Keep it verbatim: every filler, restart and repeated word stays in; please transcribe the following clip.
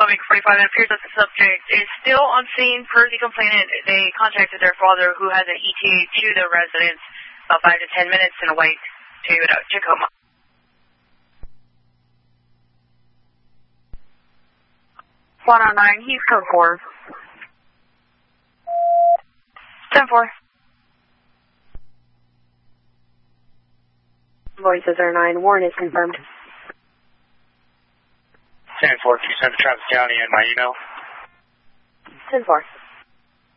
Public forty-five, it appears that the subject is still on scene. Per the complainant, they contacted their father, who has an E T A to the residence, about five to ten minutes in a way to uh, Tacoma. one oh nine, he's code four. ten four. Voices are nine, warrant is confirmed. ten four, can you send to Travis County and my email? ten four.